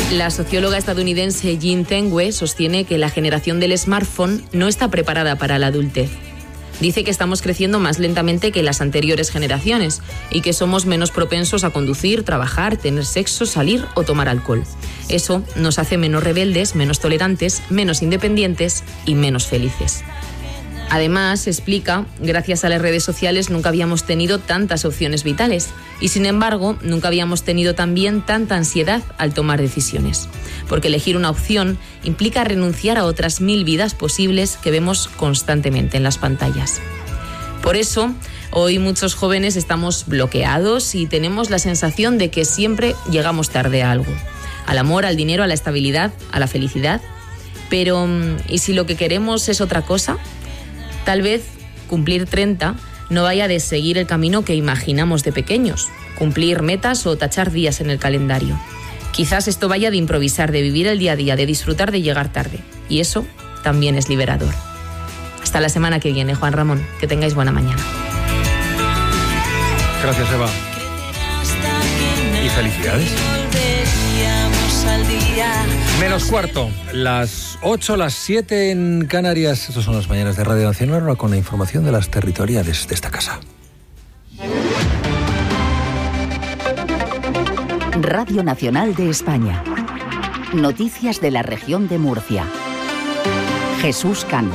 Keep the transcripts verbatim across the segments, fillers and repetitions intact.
La socióloga estadounidense Jean Tengue sostiene que la generación del smartphone no está preparada para la adultez. Dice que estamos creciendo más lentamente que las anteriores generaciones y que somos menos propensos a conducir, trabajar, tener sexo, salir o tomar alcohol. Eso nos hace menos rebeldes, menos tolerantes, menos independientes y menos felices. Además, explica, gracias a las redes sociales nunca habíamos tenido tantas opciones vitales y, sin embargo, nunca habíamos tenido también tanta ansiedad al tomar decisiones. Porque elegir una opción implica renunciar a otras mil vidas posibles que vemos constantemente en las pantallas. Por eso, hoy muchos jóvenes estamos bloqueados y tenemos la sensación de que siempre llegamos tarde a algo. Al amor, al dinero, a la estabilidad, a la felicidad. Pero, ¿y si lo que queremos es otra cosa? Tal vez cumplir treinta no vaya de seguir el camino que imaginamos de pequeños, cumplir metas o tachar días en el calendario. Quizás esto vaya de improvisar, de vivir el día a día, de disfrutar de llegar tarde. Y eso también es liberador. Hasta la semana que viene, Juan Ramón. Que tengáis buena mañana. Gracias, Eva. Y felicidades. Menos cuarto, las ocho, las siete en Canarias. Estas son las mañanas de Radio Nacional, ahora con la información de las territoriales de esta casa. Radio Nacional de España. Noticias de la región de Murcia. Jesús Cano.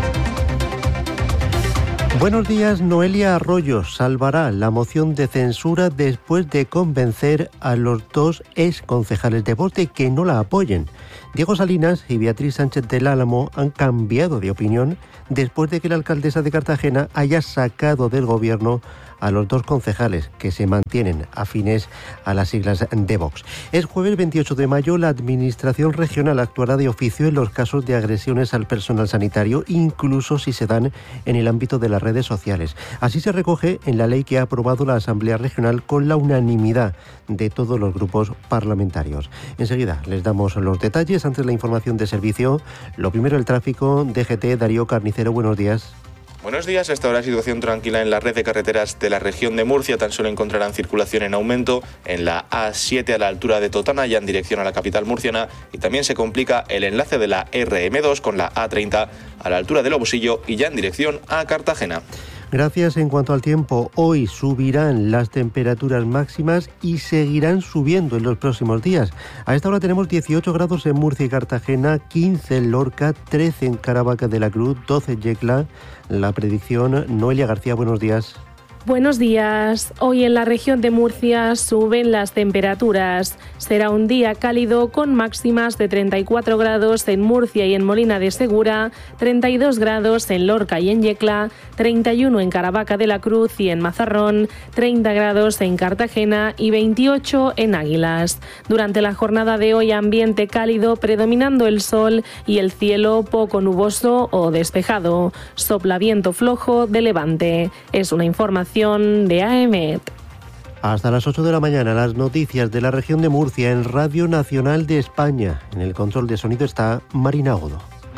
Buenos días. Noelia Arroyo salvará la moción de censura después de convencer a los dos ex concejales de Vox de que no la apoyen. Diego Salinas y Beatriz Sánchez del Álamo han cambiado de opinión después de que la alcaldesa de Cartagena haya sacado del gobierno a los dos concejales que se mantienen afines a las siglas de Vox. Es jueves veintiocho de mayo, la Administración Regional actuará de oficio en los casos de agresiones al personal sanitario, incluso si se dan en el ámbito de las redes sociales. Así se recoge en la ley que ha aprobado la Asamblea Regional con la unanimidad de todos los grupos parlamentarios. Enseguida les damos los detalles. Antes la información de servicio. Lo primero, el tráfico. D G T, Darío Carnicero, buenos días. Buenos días. Hasta ahora situación tranquila en la red de carreteras de la región de Murcia. Tan solo encontrarán circulación en aumento en la A siete a la altura de Totana, ya en dirección a la capital murciana, y también se complica el enlace de la R M dos con la A treinta a la altura de Lobosillo y ya en dirección a Cartagena. Gracias. En cuanto al tiempo, hoy subirán las temperaturas máximas y seguirán subiendo en los próximos días. A esta hora tenemos dieciocho grados en Murcia y Cartagena, quince en Lorca, trece en Caravaca de la Cruz, doce en Yecla. La predicción, Noelia García, buenos días. Buenos días. Hoy en la región de Murcia suben las temperaturas. Será un día cálido con máximas de treinta y cuatro grados en Murcia y en Molina de Segura, treinta y dos grados en Lorca y en Yecla, treinta y uno en Caravaca de la Cruz y en Mazarrón, treinta grados en Cartagena y veintiocho en Águilas. Durante la jornada de hoy, ambiente cálido predominando el sol y el cielo poco nuboso o despejado. Sopla viento flojo de levante. Es una información de A E M E T. Hasta las ocho de la mañana, las noticias de la región de Murcia en Radio Nacional de España. En el control de sonido está Marina Odo.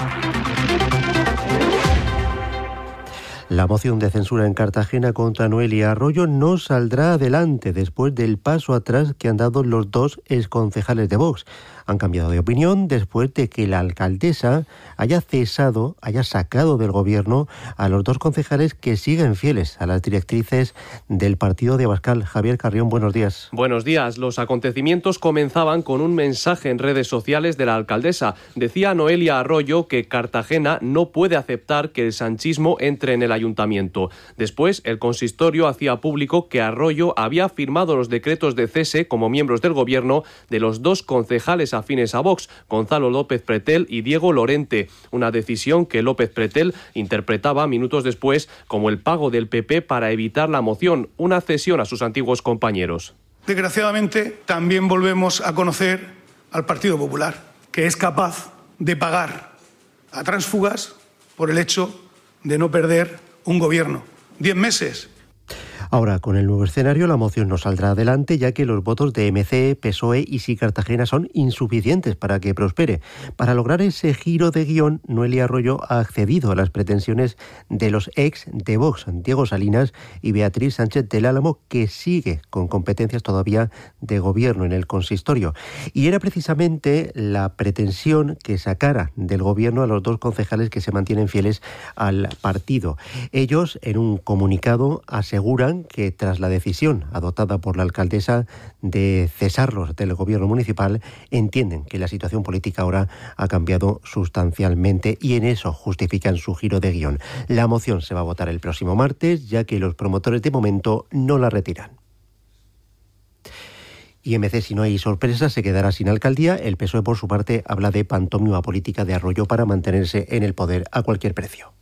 La moción de censura en Cartagena contra Noelia Arroyo no saldrá adelante después del paso atrás que han dado los dos exconcejales de Vox. Han cambiado de opinión después de que la alcaldesa haya cesado, haya sacado del gobierno a los dos concejales que siguen fieles a las directrices del partido de Abascal. Javier Carrión, buenos días. Buenos días. Los acontecimientos comenzaban con un mensaje en redes sociales de la alcaldesa. Decía Noelia Arroyo que Cartagena no puede aceptar que el sanchismo entre en el ayuntamiento. Después, el consistorio hacía público que Arroyo había firmado los decretos de cese como miembros del gobierno de los dos concejales afines a Vox, Gonzalo López Pretel y Diego Lorente, una decisión que López Pretel interpretaba minutos después como el pago del P P para evitar la moción, una cesión a sus antiguos compañeros. Desgraciadamente, también volvemos a conocer al Partido Popular, que es capaz de pagar a tránsfugas por el hecho de no perder un gobierno. Diez meses. Ahora, con el nuevo escenario, la moción no saldrá adelante, ya que los votos de M C, P S O E y Sí Cartagena son insuficientes para que prospere. Para lograr ese giro de guión, Noelia Arroyo ha accedido a las pretensiones de los ex de Vox, Diego Salinas y Beatriz Sánchez del Álamo, que sigue con competencias todavía de gobierno en el consistorio. Y era precisamente la pretensión que sacara del gobierno a los dos concejales que se mantienen fieles al partido. Ellos, en un comunicado, aseguran que tras la decisión adoptada por la alcaldesa de cesarlos del gobierno municipal, entienden que la situación política ahora ha cambiado sustancialmente y en eso justifican su giro de guión. La moción se va a votar el próximo martes, ya que los promotores de momento no la retiran. Y M C, si no hay sorpresa, se quedará sin alcaldía. El P S O E, por su parte, habla de pantomima política de Arroyo para mantenerse en el poder a cualquier precio.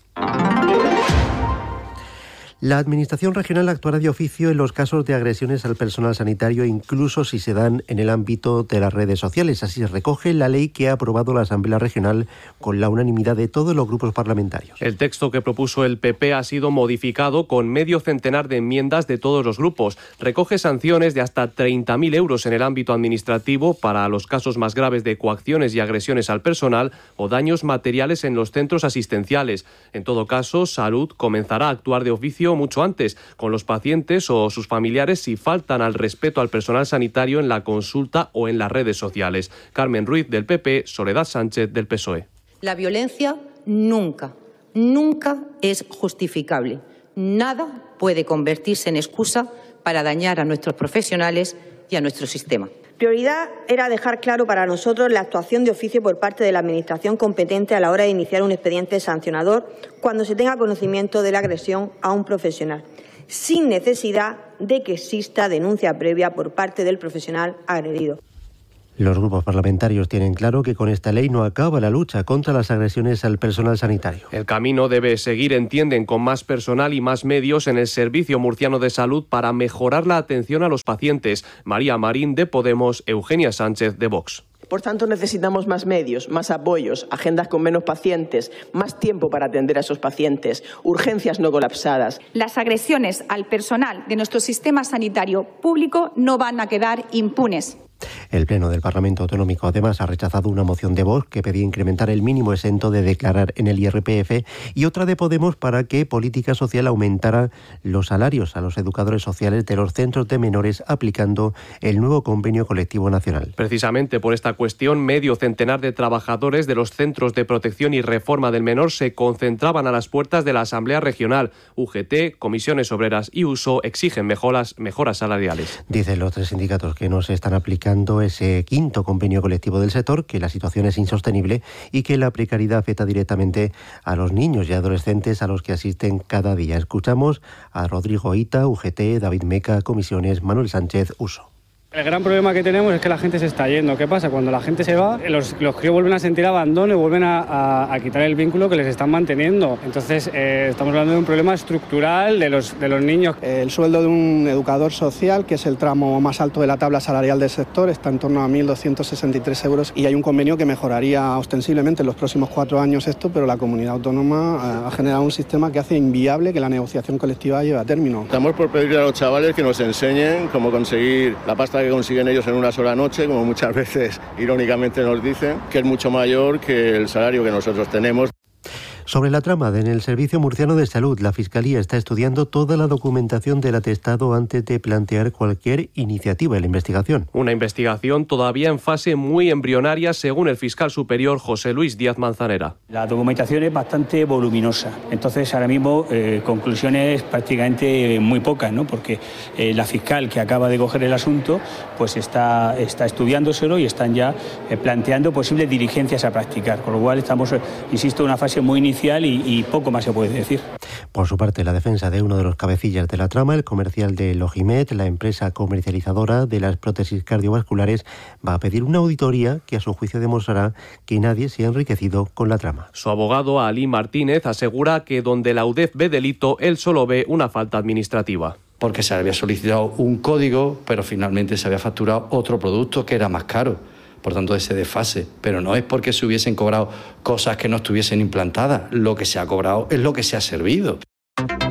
La Administración regional actuará de oficio en los casos de agresiones al personal sanitario, incluso si se dan en el ámbito de las redes sociales. Así se recoge la ley que ha aprobado la Asamblea Regional con la unanimidad de todos los grupos parlamentarios. El texto que propuso el P P ha sido modificado con medio centenar de enmiendas de todos los grupos. Recoge sanciones de hasta treinta mil euros en el ámbito administrativo para los casos más graves de coacciones y agresiones al personal o daños materiales en los centros asistenciales. En todo caso, Salud comenzará a actuar de oficio mucho antes con los pacientes o sus familiares si faltan al respeto al personal sanitario en la consulta o en las redes sociales. Carmen Ruiz del P P, Soledad Sánchez del P S O E. La violencia nunca, nunca es justificable. Nada puede convertirse en excusa para dañar a nuestros profesionales y a nuestro sistema. Prioridad era dejar claro para nosotros la actuación de oficio por parte de la Administración competente a la hora de iniciar un expediente sancionador cuando se tenga conocimiento de la agresión a un profesional, sin necesidad de que exista denuncia previa por parte del profesional agredido. Los grupos parlamentarios tienen claro que con esta ley no acaba la lucha contra las agresiones al personal sanitario. El camino debe seguir, entienden, con más personal y más medios en el Servicio Murciano de Salud para mejorar la atención a los pacientes. María Marín de Podemos, Eugenia Sánchez de Vox. Por tanto, necesitamos más medios, más apoyos, agendas con menos pacientes, más tiempo para atender a esos pacientes, urgencias no colapsadas. Las agresiones al personal de nuestro sistema sanitario público no van a quedar impunes. El Pleno del Parlamento Autonómico, además, ha rechazado una moción de Vox que pedía incrementar el mínimo exento de declarar en el I R P F y otra de Podemos para que Política Social aumentara los salarios a los educadores sociales de los centros de menores aplicando el nuevo convenio colectivo nacional. Precisamente por esta cuestión, medio centenar de trabajadores de los centros de protección y reforma del menor se concentraban a las puertas de la Asamblea Regional. U G T, Comisiones Obreras y U S O exigen mejoras, mejoras salariales. Dicen los tres sindicatos que no se están aplicando ese quinto convenio colectivo del sector, que la situación es insostenible y que la precariedad afecta directamente a los niños y adolescentes a los que asisten cada día. Escuchamos a Rodrigo Ita, U G T, David Meca, Comisiones, Manuel Sánchez, U S O. El gran problema que tenemos es que la gente se está yendo. ¿Qué pasa? Cuando la gente se va, los, los críos vuelven a sentir abandono y vuelven a, a, a quitar el vínculo que les están manteniendo. Entonces, eh, estamos hablando de un problema estructural de los, de los niños. El sueldo de un educador social, que es el tramo más alto de la tabla salarial del sector, está en torno a mil doscientos sesenta y tres euros y hay un convenio que mejoraría ostensiblemente en los próximos cuatro años esto, pero la comunidad autónoma ha generado un sistema que hace inviable que la negociación colectiva lleve a término. Estamos por pedirle a los chavales que nos enseñen cómo conseguir la pasta que consiguen ellos en una sola noche, como muchas veces irónicamente nos dicen, que es mucho mayor que el salario que nosotros tenemos. Sobre la trama en el Servicio Murciano de Salud, la Fiscalía está estudiando toda la documentación del atestado antes de plantear cualquier iniciativa en la investigación. Una investigación todavía en fase muy embrionaria, según el fiscal superior José Luis Díaz Manzanera. La documentación es bastante voluminosa, entonces ahora mismo eh, conclusiones prácticamente muy pocas, ¿no? Porque eh, la fiscal que acaba de coger el asunto pues está, está estudiándoselo y están ya eh, planteando posibles diligencias a practicar, con lo cual estamos, eh, insisto, en una fase muy inicial Y, y poco más se puede decir. Por su parte, la defensa de uno de los cabecillas de la trama, el comercial de Logimed, la empresa comercializadora de las prótesis cardiovasculares, va a pedir una auditoría que a su juicio demostrará que nadie se ha enriquecido con la trama. Su abogado, Ali Martínez, asegura que donde la U D E F ve delito, él solo ve una falta administrativa. Porque se había solicitado un código, pero finalmente se había facturado otro producto que era más caro. Por tanto, ese desfase. Pero no es porque se hubiesen cobrado cosas que no estuviesen implantadas. Lo que se ha cobrado es lo que se ha servido.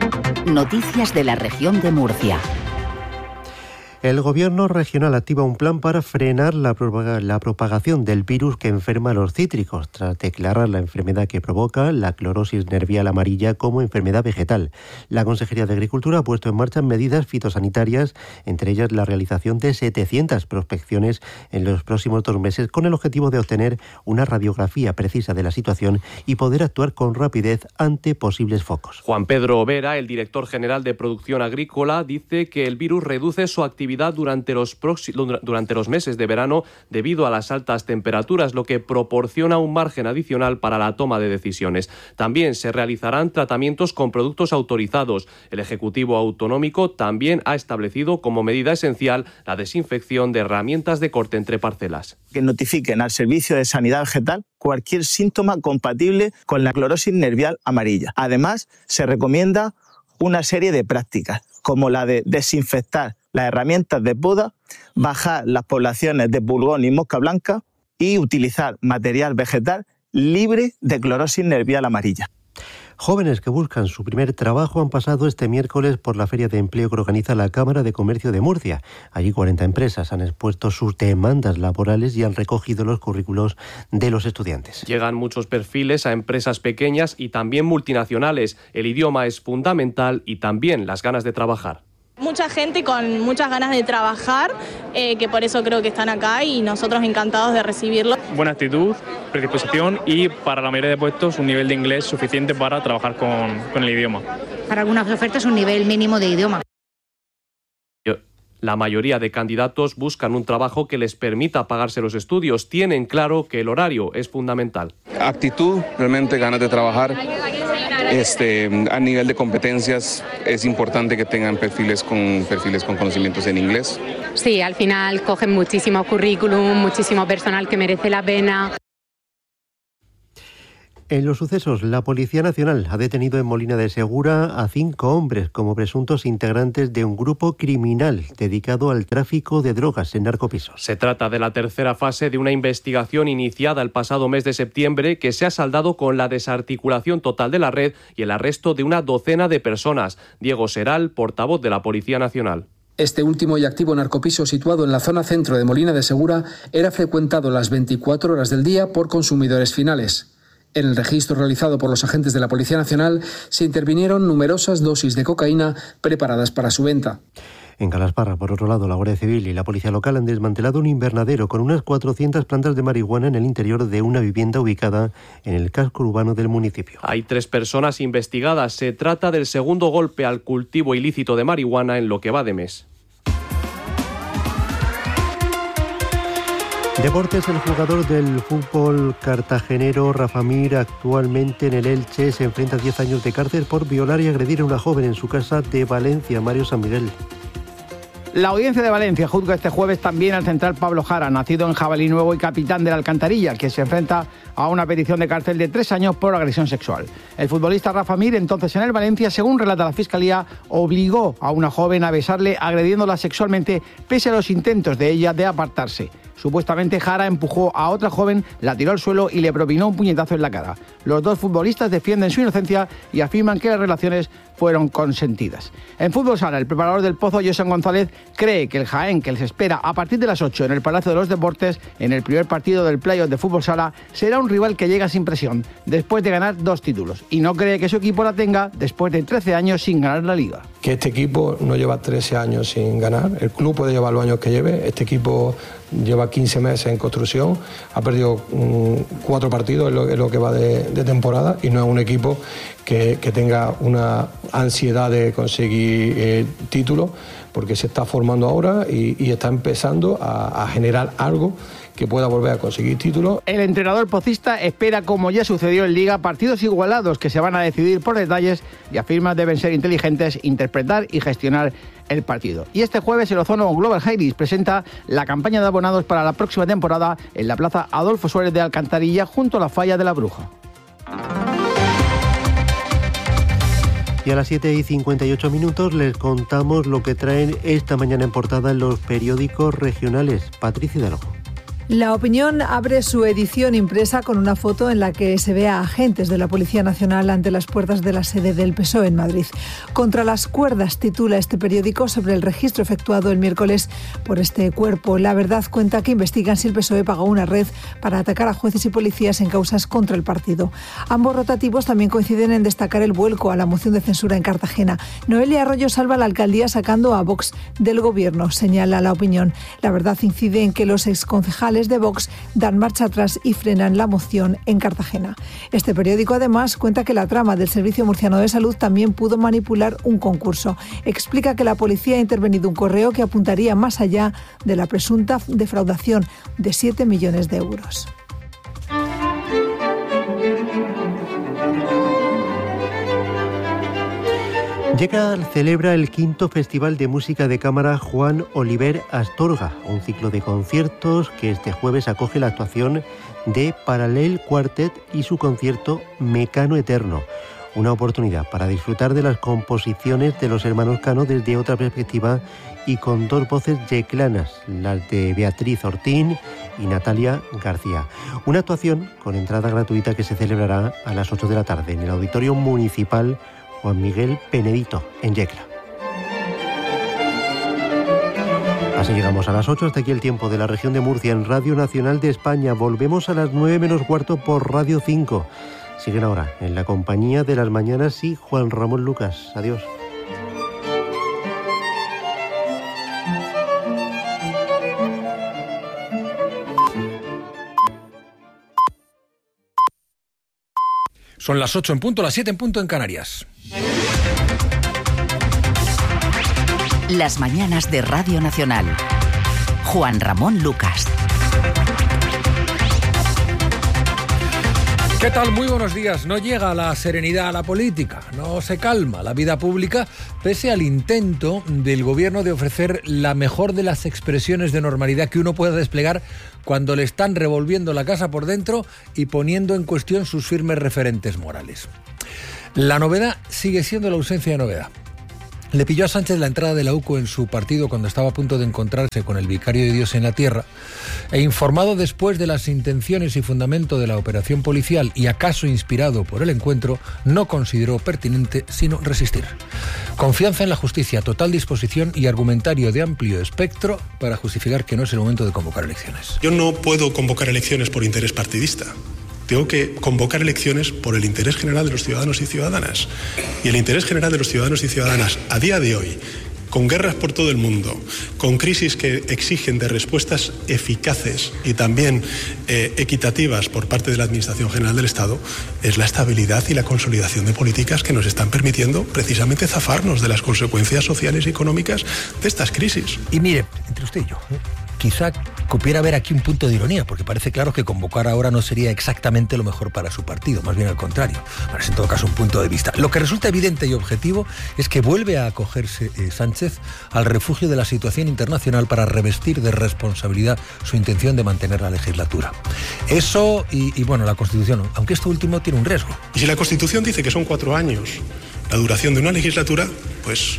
Noticias de la región de Murcia. El gobierno regional activa un plan para frenar la, propaga- la propagación del virus que enferma a los cítricos, tras declarar la enfermedad que provoca la clorosis nervial amarilla como enfermedad vegetal. La Consejería de Agricultura ha puesto en marcha medidas fitosanitarias, entre ellas la realización de setecientas prospecciones en los próximos dos meses, con el objetivo de obtener una radiografía precisa de la situación y poder actuar con rapidez ante posibles focos. Juan Pedro Vera, el director general de Producción Agrícola, dice que el virus reduce su actividad durante los, próximos, durante los meses de verano debido a las altas temperaturas, lo que proporciona un margen adicional para la toma de decisiones. También se realizarán tratamientos con productos autorizados. El Ejecutivo Autonómico también ha establecido como medida esencial la desinfección de herramientas de corte entre parcelas. Que notifiquen al Servicio de Sanidad Vegetal cualquier síntoma compatible con la clorosis nervial amarilla. Además, se recomienda una serie de prácticas, como la de desinfectar las herramientas de poda, bajar las poblaciones de pulgón y mosca blanca y utilizar material vegetal libre de clorosis nervial amarilla. Jóvenes que buscan su primer trabajo han pasado este miércoles por la feria de empleo que organiza la Cámara de Comercio de Murcia. Allí cuarenta empresas han expuesto sus demandas laborales y han recogido los currículos de los estudiantes. Llegan muchos perfiles a empresas pequeñas y también multinacionales. El idioma es fundamental y también las ganas de trabajar. Mucha gente con muchas ganas de trabajar, eh, que por eso creo que están acá y nosotros encantados de recibirlo. Buena actitud, predisposición y para la mayoría de puestos un nivel de inglés suficiente para trabajar con, con el idioma. Para algunas ofertas un nivel mínimo de idioma. La mayoría de candidatos buscan un trabajo que les permita pagarse los estudios. Tienen claro que el horario es fundamental. Actitud, realmente ganas de trabajar. Este, a nivel de competencias es importante que tengan perfiles con perfiles con conocimientos en inglés. Sí, al final cogen muchísimo currículum, muchísimo personal que merece la pena. En los sucesos, la Policía Nacional ha detenido en Molina de Segura a cinco hombres como presuntos integrantes de un grupo criminal dedicado al tráfico de drogas en narcopisos. Se trata de la tercera fase de una investigación iniciada el pasado mes de septiembre que se ha saldado con la desarticulación total de la red y el arresto de una docena de personas. Diego Seral, portavoz de la Policía Nacional. Este último y activo narcopiso, situado en la zona centro de Molina de Segura, era frecuentado las veinticuatro horas del día por consumidores finales. En el registro realizado por los agentes de la Policía Nacional se intervinieron numerosas dosis de cocaína preparadas para su venta. En Calasparra, por otro lado, la Guardia Civil y la Policía Local han desmantelado un invernadero con unas cuatrocientas plantas de marihuana en el interior de una vivienda ubicada en el casco urbano del municipio. Hay tres personas investigadas. Se trata del segundo golpe al cultivo ilícito de marihuana en lo que va de mes. Deportes, el jugador del fútbol cartagenero Rafa Mir, actualmente en el Elche, se enfrenta a diez años de cárcel por violar y agredir a una joven en su casa de Valencia. Mario San Miguel. La Audiencia de Valencia juzga este jueves también al central Pablo Jara, nacido en Jabalí Nuevo y capitán de la Alcantarilla, que se enfrenta a una petición de cárcel de tres años por agresión sexual. El futbolista Rafa Mir, entonces en el Valencia, según relata la Fiscalía, obligó a una joven a besarle agrediéndola sexualmente pese a los intentos de ella de apartarse. Supuestamente Jara empujó a otra joven, la tiró al suelo y le propinó un puñetazo en la cara. Los dos futbolistas defienden su inocencia y afirman que las relaciones fueron consentidas. En fútbol sala, el preparador del Pozo, Josan González, cree que el Jaén, que les espera a partir de las ocho en el Palacio de los Deportes, en el primer partido del playoff de fútbol sala, será un rival que llega sin presión, después de ganar dos títulos. Y no cree que su equipo la tenga después de trece años sin ganar la Liga. Que este equipo no lleva trece años sin ganar. El club puede llevar los años que lleve. Este equipo lleva quince meses en construcción, ha perdido um, cuatro partidos en lo, en lo que va de, de temporada y no es un equipo que, que tenga una ansiedad de conseguir eh, títulos, porque se está formando ahora y, y está empezando a, a generar algo que pueda volver a conseguir títulos. El entrenador pocista espera, como ya sucedió en Liga, partidos igualados que se van a decidir por detalles y afirma deben ser inteligentes, interpretar y gestionar el partido. Y este jueves el Ozono Global Highlights presenta la campaña de abonados para la próxima temporada en la plaza Adolfo Suárez de Alcantarilla, junto a la Falla de la Bruja. Y a las siete y cincuenta y ocho minutos les contamos lo que traen esta mañana en portada en los periódicos regionales. Patricia Hidalgo. La Opinión abre su edición impresa con una foto en la que se ve a agentes de la Policía Nacional ante las puertas de la sede del P S O E en Madrid. Contra las cuerdas titula este periódico sobre el registro efectuado el miércoles por este cuerpo. La Verdad cuenta que investigan si el P S O E pagó una red para atacar a jueces y policías en causas contra el partido. Ambos rotativos también coinciden en destacar el vuelco a la moción de censura en Cartagena. Noelia Arroyo salva la alcaldía sacando a Vox del gobierno, señala La Opinión. La Verdad incide en que los exconcejales de Vox dan marcha atrás y frenan la moción en Cartagena. Este periódico además cuenta que la trama del Servicio Murciano de Salud también pudo manipular un concurso. Explica que la policía ha intervenido un correo que apuntaría más allá de la presunta defraudación de siete millones de euros. Llega, celebra el quinto Festival de Música de Cámara Juan Oliver Astorga, un ciclo de conciertos que este jueves acoge la actuación de Parallel Quartet y su concierto Mecano Eterno. Una oportunidad para disfrutar de las composiciones de los hermanos Cano desde otra perspectiva y con dos voces yeclanas, las de Beatriz Ortín y Natalia García. Una actuación con entrada gratuita que se celebrará a las ocho de la tarde en el Auditorio Municipal Juan Miguel Penedito, en Yecla. Así llegamos a las ocho, hasta aquí el tiempo de la región de Murcia en Radio Nacional de España. Volvemos a las nueve menos cuarto por Radio cinco. Siguen ahora en la compañía de Las Mañanas y Juan Ramón Lucas. Adiós. Son las ocho en punto, las siete en punto en Canarias. Las mañanas de Radio Nacional. Juan Ramón Lucas. ¿Qué tal? Muy buenos días. No llega la serenidad a la política, no se calma la vida pública, pese al intento del gobierno de ofrecer la mejor de las expresiones de normalidad que uno pueda desplegar cuando le están revolviendo la casa por dentro y poniendo en cuestión sus firmes referentes morales. La novedad sigue siendo la ausencia de novedad. Le pilló a Sánchez la entrada de la U C O en su partido cuando estaba a punto de encontrarse con el vicario de Dios en la tierra, e informado después de las intenciones y fundamento de la operación policial y acaso inspirado por el encuentro, no consideró pertinente sino resistir. Confianza en la justicia, total disposición y argumentario de amplio espectro para justificar que no es el momento de convocar elecciones. Yo no puedo convocar elecciones por interés partidista. Tengo que convocar elecciones por el interés general de los ciudadanos y ciudadanas. Y el interés general de los ciudadanos y ciudadanas a día de hoy, con guerras por todo el mundo, con crisis que exigen de respuestas eficaces y también eh, equitativas por parte de la Administración General del Estado, es la estabilidad y la consolidación de políticas que nos están permitiendo precisamente zafarnos de las consecuencias sociales y económicas de estas crisis. Y mire, entre usted y yo, ¿eh? quizá pudiera haber aquí un punto de ironía, porque parece claro que convocar ahora no sería exactamente lo mejor para su partido, más bien al contrario. Bueno, es en todo caso un punto de vista. Lo que resulta evidente y objetivo es que vuelve a acogerse eh, Sánchez al refugio de la situación internacional para revestir de responsabilidad su intención de mantener la legislatura. Eso y, y bueno, la Constitución, aunque esto último tiene un riesgo. Y si la Constitución dice que son cuatro años la duración de una legislatura, pues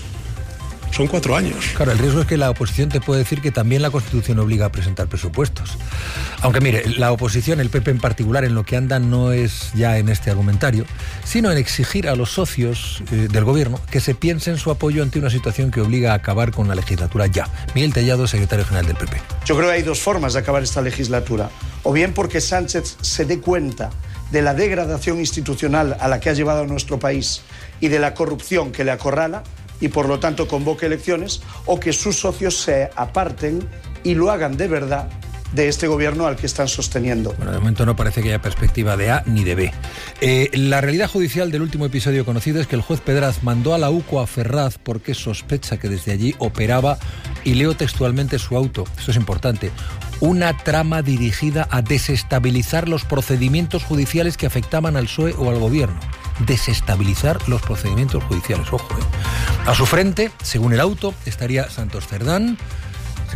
son cuatro años. Claro, el riesgo es que la oposición te puede decir que también la Constitución obliga a presentar presupuestos. Aunque mire, la oposición, el P P en particular, en lo que anda no es ya en este argumentario, sino en exigir a los socios eh, del gobierno que se piensen su apoyo ante una situación que obliga a acabar con la legislatura ya. Miguel Tellado, secretario general del P P. Yo creo que hay dos formas de acabar esta legislatura. O bien porque Sánchez se dé cuenta de la degradación institucional a la que ha llevado a nuestro país y de la corrupción que le acorrala, y por lo tanto convoque elecciones, o que sus socios se aparten y lo hagan de verdad de este gobierno al que están sosteniendo. Bueno, de momento no parece que haya perspectiva de A ni de B. Eh, la realidad judicial del último episodio conocido es que el juez Pedraz mandó a la U C O a Ferraz porque sospecha que desde allí operaba, y leo textualmente su auto, esto es importante, una trama dirigida a desestabilizar los procedimientos judiciales que afectaban al P S O E o al gobierno. Desestabilizar los procedimientos judiciales, ojo. ¿eh? A su frente, según el auto, estaría Santos Cerdán,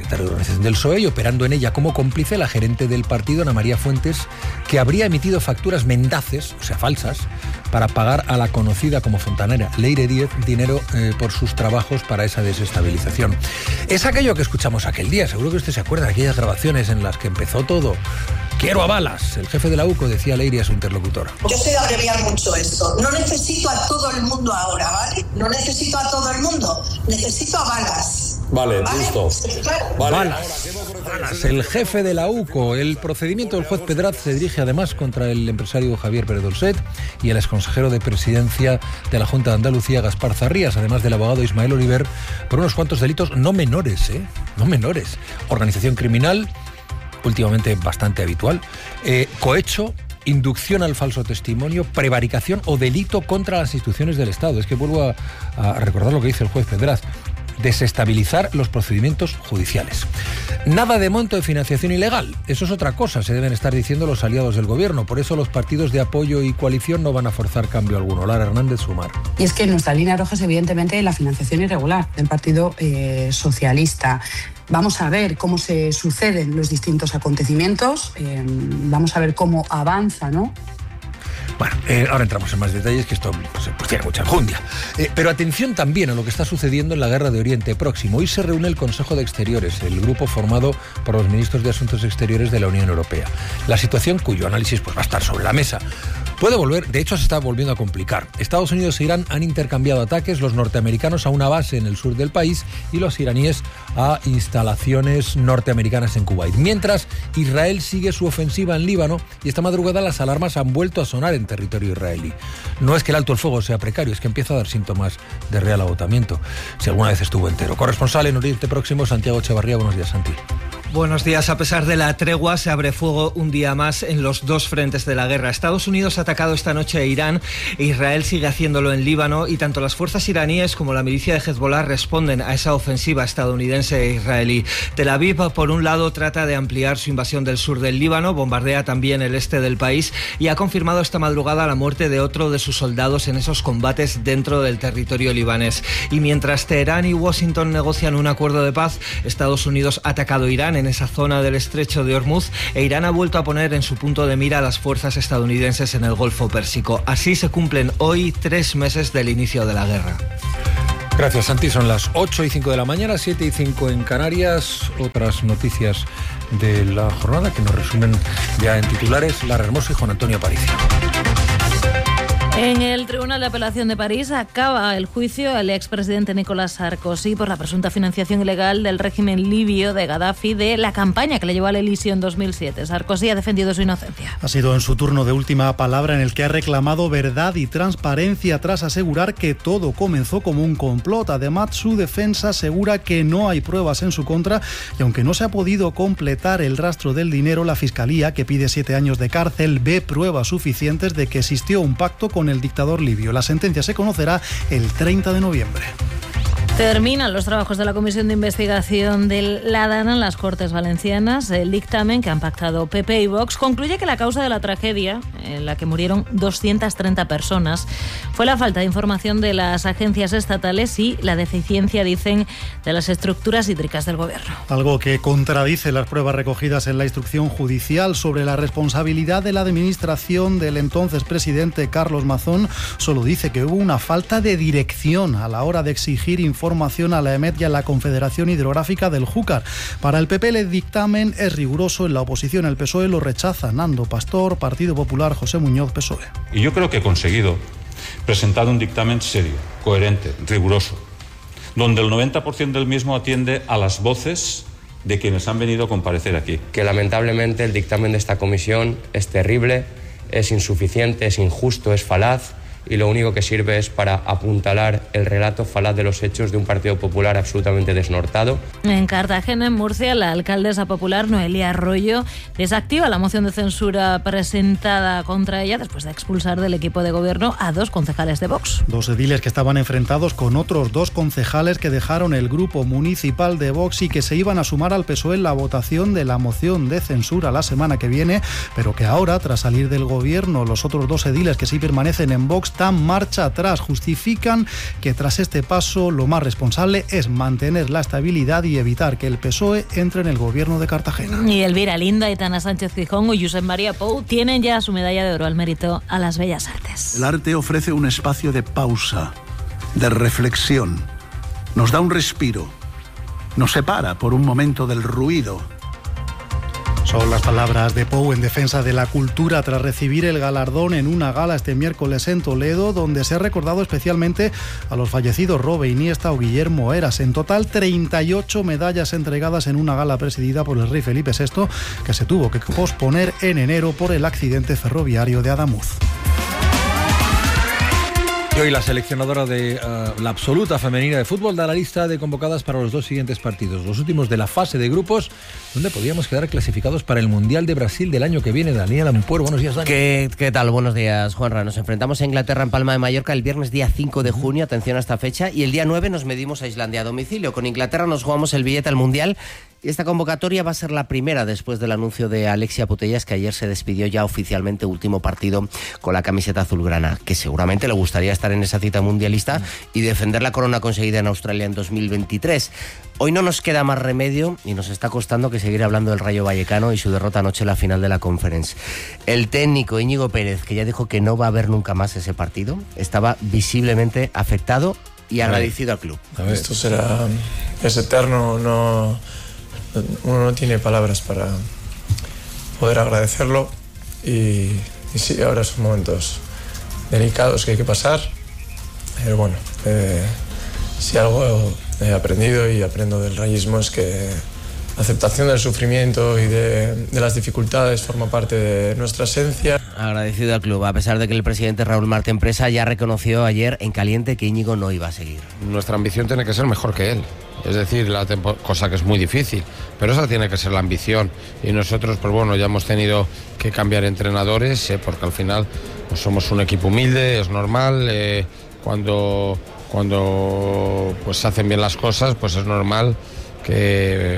secretario de organización del P S O E, y operando en ella como cómplice la gerente del partido, Ana María Fuentes, que habría emitido facturas mendaces, o sea, falsas, para pagar a la conocida como fontanera Leire Díez dinero eh, por sus trabajos para esa desestabilización. Es aquello que escuchamos aquel día, seguro que usted se acuerda de aquellas grabaciones en las que empezó todo. Quiero a balas, el jefe de la U C O decía Leire a su interlocutora. Yo sé abreviar mucho esto. No necesito a todo el mundo ahora, ¿vale? No necesito a todo el mundo, necesito a balas. Vale, ¿Vale? listo. Sí, claro. Vale. Balas. Balas. El jefe de la U C O. El procedimiento del juez Pedraz se dirige además contra el empresario Javier Pérez Dolcet y el exconsejero de presidencia de la Junta de Andalucía, Gaspar Zarrías, además del abogado Ismael Oliver, por unos cuantos delitos no menores, ¿eh? No menores. Organización criminal, últimamente bastante habitual, eh, cohecho, inducción al falso testimonio, prevaricación o delito contra las instituciones del Estado. Es que vuelvo a, a recordar lo que dice el juez Pedraz. Desestabilizar los procedimientos judiciales. Nada de monto de financiación ilegal. Eso es otra cosa, se deben estar diciendo los aliados del gobierno. Por eso los partidos de apoyo y coalición no van a forzar cambio alguno. Lara Hernández, Sumar. Y es que nuestra línea roja es evidentemente la financiación irregular del Partido eh, Socialista. Vamos a ver cómo se suceden los distintos acontecimientos, eh, vamos a ver cómo avanza, ¿no? Bueno, eh, ahora entramos en más detalles, que esto pues, pues tiene mucha enjundia. Eh, pero atención también a lo que está sucediendo en la guerra de Oriente Próximo. Hoy se reúne el Consejo de Exteriores, el grupo formado por los ministros de Asuntos Exteriores de la Unión Europea. La situación, cuyo análisis pues, va a estar sobre la mesa, puede volver, de hecho se está volviendo a complicar. Estados Unidos e Irán han intercambiado ataques, los norteamericanos a una base en el sur del país y los iraníes a instalaciones norteamericanas en Kuwait. Mientras, Israel sigue su ofensiva en Líbano y esta madrugada las alarmas han vuelto a sonar en territorio israelí. No es que el alto el fuego sea precario, es que empieza a dar síntomas de real agotamiento, si alguna vez estuvo entero. Corresponsal en Oriente Próximo, Santiago Echevarría. Buenos días, Santi. Buenos días. A pesar de la tregua, se abre fuego un día más en los dos frentes de la guerra. Estados Unidos ha atacado esta noche a Irán, Israel sigue haciéndolo en Líbano y tanto las fuerzas iraníes como la milicia de Hezbollah responden a esa ofensiva estadounidense e israelí. Tel Aviv, por un lado, trata de ampliar su invasión del sur del Líbano, bombardea también el este del país y ha confirmado esta madrugada la muerte de otro de sus soldados en esos combates dentro del territorio libanés. Y mientras Teherán y Washington negocian un acuerdo de paz, Estados Unidos ha atacado a Irán en esa zona del estrecho de Hormuz e Irán ha vuelto a poner en su punto de mira a las fuerzas estadounidenses en el Golfo Pérsico. Así se cumplen hoy tres meses del inicio de la guerra. Gracias, Santi. Son las ocho y cinco de la mañana, siete y cinco en Canarias. Otras noticias de la jornada que nos resumen ya en titulares. Lara Hermoso y Juan Antonio Aparicio. En el Tribunal de Apelación de París acaba el juicio al expresidente Nicolás Sarkozy por la presunta financiación ilegal del régimen libio de Gaddafi de la campaña que le llevó al Elíseo en dos mil siete. Sarkozy ha defendido su inocencia. Ha sido en su turno de última palabra en el que ha reclamado verdad y transparencia tras asegurar que todo comenzó como un complot. Además, su defensa asegura que no hay pruebas en su contra y aunque no se ha podido completar el rastro del dinero, la Fiscalía, que pide siete años de cárcel, ve pruebas suficientes de que existió un pacto con el dictador libio. La sentencia se conocerá el treinta de noviembre. Terminan los trabajos de la Comisión de Investigación del Ladana en las Cortes Valencianas. El dictamen que han pactado P P y Vox concluye que la causa de la tragedia, en la que murieron doscientas treinta personas, fue la falta de información de las agencias estatales y la deficiencia, dicen, de las estructuras hídricas del Gobierno. Algo que contradice las pruebas recogidas en la instrucción judicial sobre la responsabilidad de la administración del entonces presidente Carlos Mazón. Solo dice que hubo una falta de dirección a la hora de exigir información Información a la EMET y a la Confederación Hidrográfica del Júcar. Para el P P el dictamen es riguroso, en la oposición el P S O E lo rechaza. Nando Pastor, Partido Popular, José Muñoz, P S O E. Y yo creo que he conseguido presentar un dictamen serio, coherente, riguroso, donde el noventa por ciento del mismo atiende a las voces de quienes han venido a comparecer aquí. Que lamentablemente el dictamen de esta comisión es terrible, es insuficiente, es injusto, es falaz, y lo único que sirve es para apuntalar el relato falaz de los hechos de un Partido Popular absolutamente desnortado. En Cartagena, en Murcia, la alcaldesa popular Noelia Arroyo desactiva la moción de censura presentada contra ella después de expulsar del equipo de gobierno a dos concejales de Vox. Dos ediles que estaban enfrentados con otros dos concejales que dejaron el grupo municipal de Vox y que se iban a sumar al P S O E en la votación de la moción de censura la semana que viene, pero que ahora, tras salir del gobierno, los otros dos ediles que sí permanecen en Vox dan marcha atrás. Justifican que tras este paso lo más responsable es mantener la estabilidad y evitar que el P S O E entre en el gobierno de Cartagena. Y Elvira Lindo, Aitana Sánchez Gijón y Josep María Pou tienen ya su medalla de oro al mérito a las bellas artes. El arte ofrece un espacio de pausa, de reflexión, nos da un respiro, nos separa por un momento del ruido. Son las palabras de Pou en defensa de la cultura tras recibir el galardón en una gala este miércoles en Toledo, donde se ha recordado especialmente a los fallecidos Robe Iniesta o Guillermo Heras. En total, treinta y ocho medallas entregadas en una gala presidida por el rey Felipe sexto, que se tuvo que posponer en enero por el accidente ferroviario de Adamuz. Y hoy la seleccionadora de uh, la absoluta femenina de fútbol da la lista de convocadas para los dos siguientes partidos, los últimos de la fase de grupos, donde podríamos quedar clasificados para el Mundial de Brasil del año que viene. Daniel Ampuero, buenos días, Dani. ¿Qué, ¿Qué tal? Buenos días, Juanra. Nos enfrentamos a Inglaterra en Palma de Mallorca el viernes día cinco de junio, atención a esta fecha, y el día nueve nos medimos a Islandia a domicilio. Con Inglaterra nos jugamos el billete al Mundial. Y esta convocatoria va a ser la primera después del anuncio de Alexia Putellas, que ayer se despidió ya oficialmente, último partido con la camiseta azulgrana, que seguramente le gustaría estar en esa cita mundialista y defender la corona conseguida en Australia en dos mil veintitrés. Hoy no nos queda más remedio y nos está costando que seguir hablando del Rayo Vallecano y su derrota anoche en la final de la Conference. El técnico Íñigo Pérez, que ya dijo que no va a ver nunca más ese partido, estaba visiblemente afectado y agradecido al club. Esto será es eterno, no... Uno no tiene palabras para poder agradecerlo y, y sí, ahora son momentos delicados que hay que pasar, pero bueno, eh, si algo he aprendido y aprendo del rayismo es que la aceptación del sufrimiento y de, de las dificultades forma parte de nuestra esencia. Agradecido al club, a pesar de que el presidente Raúl Martín Presa ya reconoció ayer en caliente que Íñigo no iba a seguir. Nuestra ambición tiene que ser mejor que él. Es decir, la tempo- cosa que es muy difícil, pero esa tiene que ser la ambición. Y nosotros, pues bueno, ya hemos tenido que cambiar entrenadores, eh, porque al final pues somos un equipo humilde, es normal. Eh, cuando cuando pues hacen bien las cosas, pues es normal que...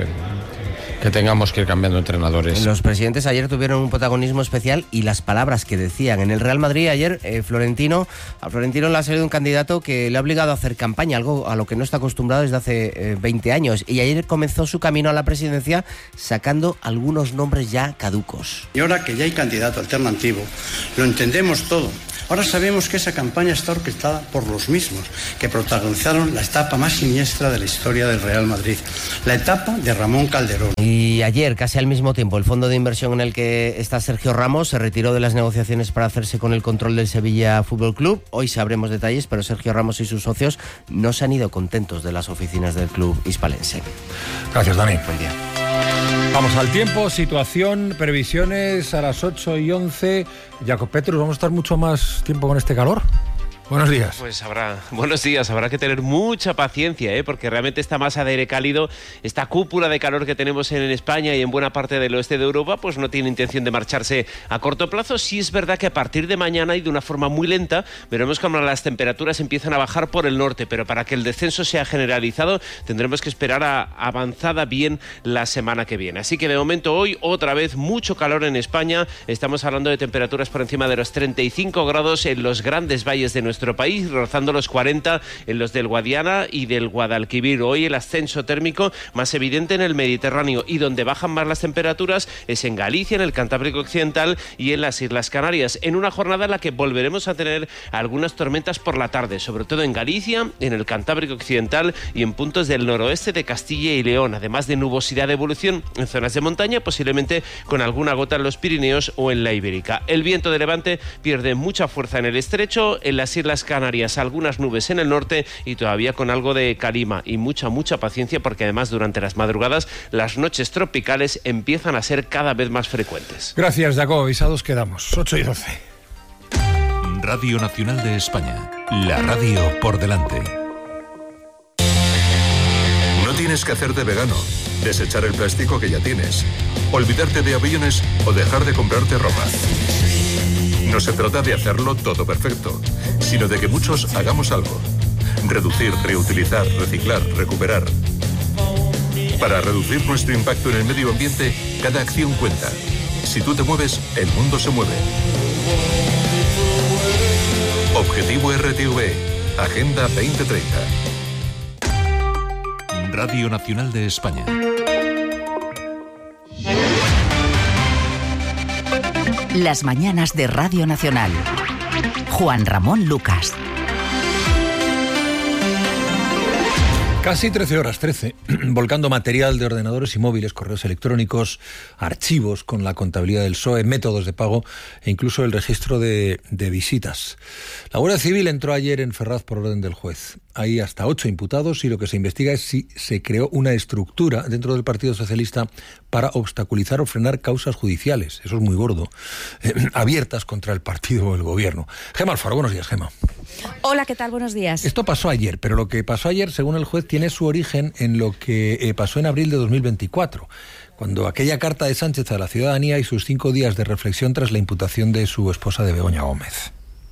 que tengamos que ir cambiando entrenadores. Los presidentes ayer tuvieron un protagonismo especial y las palabras que decían. En el Real Madrid ayer, eh, Florentino, a Florentino le ha salido un candidato que le ha obligado a hacer campaña, algo a lo que no está acostumbrado desde hace eh, veinte años. Y ayer comenzó su camino a la presidencia sacando algunos nombres ya caducos. Y ahora que ya hay candidato alternativo, lo entendemos todo. Ahora sabemos que esa campaña está orquestada por los mismos que protagonizaron la etapa más siniestra de la historia del Real Madrid, la etapa de Ramón Calderón. Y ayer, casi al mismo tiempo, el fondo de inversión en el que está Sergio Ramos se retiró de las negociaciones para hacerse con el control del Sevilla Fútbol Club. Hoy sabremos detalles, pero Sergio Ramos y sus socios no se han ido contentos de las oficinas del club hispalense. Gracias, Dani. Buen día. Vamos al tiempo, situación, previsiones a las ocho y once. Jacob Petrus, ¿vamos a estar mucho más tiempo con este calor? Buenos días. Pues habrá, buenos días, habrá que tener mucha paciencia, ¿eh? Porque realmente esta masa de aire cálido, esta cúpula de calor que tenemos en España y en buena parte del oeste de Europa, pues no tiene intención de marcharse a corto plazo. Sí es verdad que a partir de mañana y de una forma muy lenta, veremos cómo las temperaturas empiezan a bajar por el norte, pero para que el descenso sea generalizado tendremos que esperar a avanzada bien la semana que viene. Así que de momento hoy otra vez mucho calor en España, estamos hablando de temperaturas por encima de los treinta y cinco grados en los grandes valles de nuestro nuestro país, rozando los cuarenta en los del Guadiana y del Guadalquivir. Hoy el ascenso térmico más evidente en el Mediterráneo, y donde bajan más las temperaturas es en Galicia, en el Cantábrico Occidental y en las Islas Canarias, en una jornada en la que volveremos a tener algunas tormentas por la tarde, sobre todo en Galicia, en el Cantábrico Occidental y en puntos del noroeste de Castilla y León, además de nubosidad de evolución en zonas de montaña, posiblemente con alguna gota en los Pirineos o en la Ibérica. El viento de levante pierde mucha fuerza en el estrecho, en las Islas Canarias algunas nubes en el norte y todavía con algo de calima, y mucha, mucha paciencia, porque además durante las madrugadas las noches tropicales empiezan a ser cada vez más frecuentes. Gracias, Jacob. Avisados quedamos. ocho y doce. Radio Nacional de España. La radio por delante. No tienes que hacerte vegano, desechar el plástico que ya tienes, olvidarte de aviones o dejar de comprarte ropa. No se trata de hacerlo todo perfecto, sino de que muchos hagamos algo. Reducir, reutilizar, reciclar, recuperar. Para reducir nuestro impacto en el medio ambiente, cada acción cuenta. Si tú te mueves, el mundo se mueve. Objetivo R T V, Agenda veinte treinta. Radio Nacional de España. Las mañanas de Radio Nacional. Juan Ramón Lucas. Casi trece horas, trece, volcando material de ordenadores y móviles, correos electrónicos, archivos con la contabilidad del P S O E, métodos de pago e incluso el registro de, de visitas. La Guardia Civil entró ayer en Ferraz por orden del juez. Hay hasta ocho imputados y lo que se investiga es si se creó una estructura dentro del Partido Socialista para obstaculizar o frenar causas judiciales, eso es muy gordo, eh, abiertas contra el partido o el gobierno. Gema Alfaro, buenos días, Gema. Hola, ¿qué tal? Buenos días. Esto pasó ayer, pero lo que pasó ayer, según el juez, tiene su origen en lo que eh, pasó en abril de dos mil veinticuatro, cuando aquella carta de Sánchez a la ciudadanía y sus cinco días de reflexión tras la imputación de su esposa de Begoña Gómez.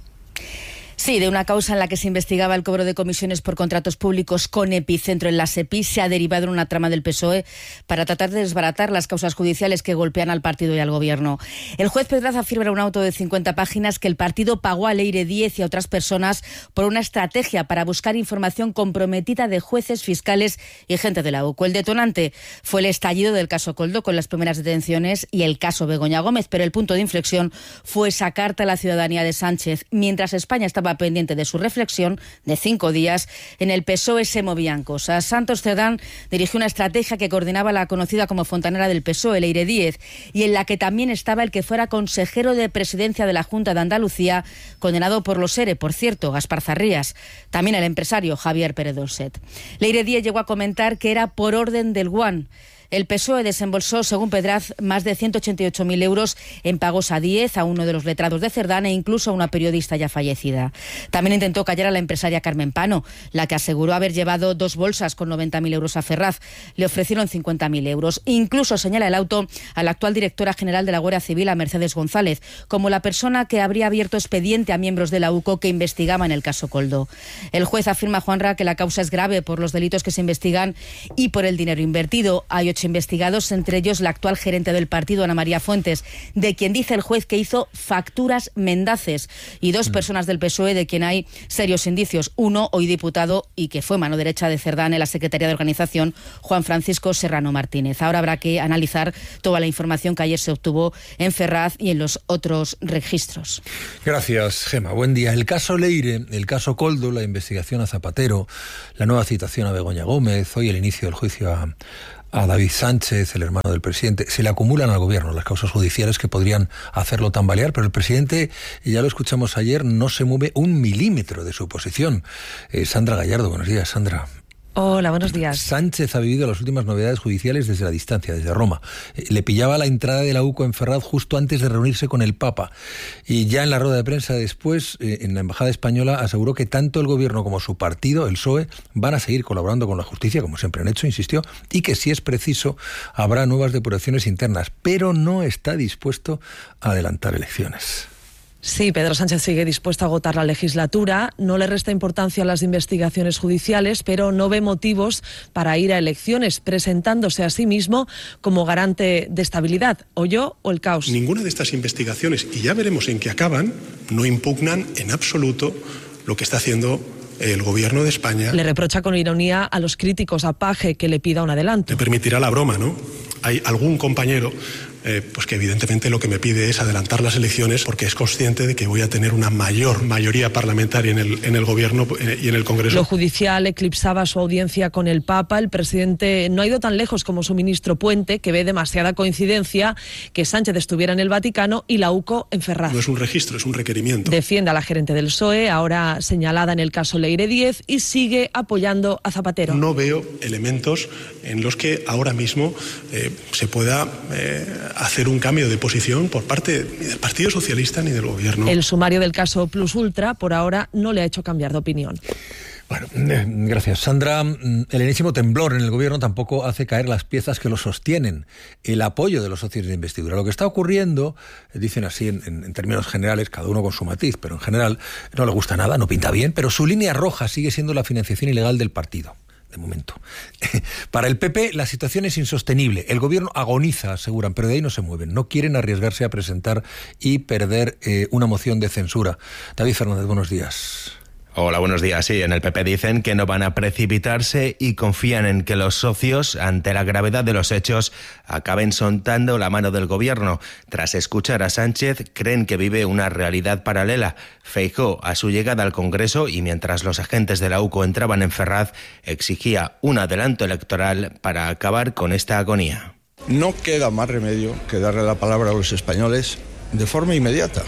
Sí, de una causa en la que se investigaba el cobro de comisiones por contratos públicos con epicentro en la SEPI, se ha derivado en una trama del P S O E para tratar de desbaratar las causas judiciales que golpean al partido y al gobierno. El juez Pedraz afirma en un auto de cincuenta páginas que el partido pagó a Leire Díez y a otras personas por una estrategia para buscar información comprometida de jueces, fiscales y gente de la U C O. El detonante fue el estallido del caso Koldo con las primeras detenciones y el caso Begoña Gómez, pero el punto de inflexión fue esa carta a la ciudadanía de Sánchez. Mientras España estaba pendiente de su reflexión de cinco días, en el P S O E se movían cosas. Santos Cerdán dirigió una estrategia que coordinaba la conocida como fontanera del P S O E, Leire Díez, y en la que también estaba el que fuera consejero de presidencia de la Junta de Andalucía, condenado por los ERE, por cierto, Gaspar Zarrías. También el empresario Javier Pérez Dolcet. Leire Díez llegó a comentar que era por orden del G U A N. El P S O E desembolsó, según Pedraz, más de ciento ochenta y ocho mil euros en pagos a Díez, a uno de los letrados de Cerdán e incluso a una periodista ya fallecida. También intentó callar a la empresaria Carmen Pano, la que aseguró haber llevado dos bolsas con noventa mil euros a Ferraz. Le ofrecieron cincuenta mil euros. Incluso señala el auto a la actual directora general de la Guardia Civil, a Mercedes González, como la persona que habría abierto expediente a miembros de la U C O que investigaban el caso Koldo. El juez afirma, Juanra, que la causa es grave por los delitos que se investigan y por el dinero invertido. Hay investigados, entre ellos la actual gerente del partido, Ana María Fuentes, de quien dice el juez que hizo facturas mendaces, y dos mm. personas del P S O E de quien hay serios indicios. Uno, hoy diputado y que fue mano derecha de Cerdán en la Secretaría de Organización, Juan Francisco Serrano Martínez. Ahora habrá que analizar toda la información que ayer se obtuvo en Ferraz y en los otros registros. Gracias, Gema. Buen día. El caso Leire, el caso Koldo, la investigación a Zapatero, la nueva citación a Begoña Gómez, hoy el inicio del juicio a a David Sánchez, el hermano del presidente. Se le acumulan al gobierno las causas judiciales que podrían hacerlo tambalear, pero el presidente, ya lo escuchamos ayer, no se mueve un milímetro de su posición. Eh, Sandra Gallardo, buenos días, Sandra. Hola, buenos días. Sánchez ha vivido las últimas novedades judiciales desde la distancia, desde Roma. Le pillaba la entrada de la U C O en Ferraz justo antes de reunirse con el Papa. Y ya en la rueda de prensa después, en la Embajada Española, aseguró que tanto el gobierno como su partido, el P S O E, van a seguir colaborando con la justicia, como siempre han hecho, insistió, y que si es preciso habrá nuevas depuraciones internas, pero no está dispuesto a adelantar elecciones. Sí, Pedro Sánchez sigue dispuesto a agotar la legislatura, no le resta importancia a las investigaciones judiciales, pero no ve motivos para ir a elecciones, presentándose a sí mismo como garante de estabilidad, o yo o el caos. Ninguna de estas investigaciones, y ya veremos en qué acaban, no impugnan en absoluto lo que está haciendo el gobierno de España. Le reprocha con ironía a los críticos a Paje que le pida un adelanto. Me permitirá la broma, ¿no? Hay algún compañero eh, pues que evidentemente lo que me pide es adelantar las elecciones porque es consciente de que voy a tener una mayor mayoría parlamentaria en el, en el gobierno eh, y en el Congreso. Lo judicial eclipsaba su audiencia con el Papa. El presidente no ha ido tan lejos como su ministro Puente, que ve demasiada coincidencia que Sánchez estuviera en el Vaticano y la U C O en Ferraz. No es un registro, es un requerimiento. Defiende a la gerente del P S O E, ahora señalada en el caso Leire Díez, y sigue apoyando a Zapatero. No veo elementos en los que ahora mismo eh, se pueda eh, hacer un cambio de posición por parte ni del Partido Socialista ni del Gobierno. El sumario del caso Plus Ultra por ahora no le ha hecho cambiar de opinión. Bueno, eh, gracias, Sandra. El enésimo temblor en el gobierno tampoco hace caer las piezas que lo sostienen. El apoyo de los socios de investidura. Lo que está ocurriendo, dicen así en, en, en términos generales, cada uno con su matiz, pero en general no le gusta nada, no pinta bien, pero su línea roja sigue siendo la financiación ilegal del partido. de momento. Para el P P la situación es insostenible. El gobierno agoniza, aseguran, pero de ahí no se mueven. No quieren arriesgarse a presentar y perder eh, una moción de censura. David Fernández, buenos días. Hola, buenos días. Sí, en el P P dicen que no van a precipitarse y confían en que los socios, ante la gravedad de los hechos, acaben soltando la mano del gobierno. Tras escuchar a Sánchez, creen que vive una realidad paralela. Feijóo, a su llegada al Congreso y mientras los agentes de la U C O entraban en Ferraz, exigía un adelanto electoral para acabar con esta agonía. No queda más remedio que darle la palabra a los españoles de forma inmediata.